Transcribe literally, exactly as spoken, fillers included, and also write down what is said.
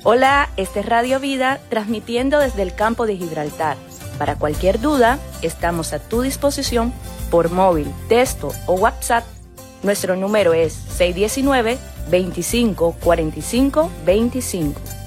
Hola, este es Radio Vida, transmitiendo desde el campo de Gibraltar. Para cualquier duda, estamos a tu disposición por móvil, texto o WhatsApp. Nuestro número es seis uno nueve, veinticinco cuarenta y cinco veinticinco.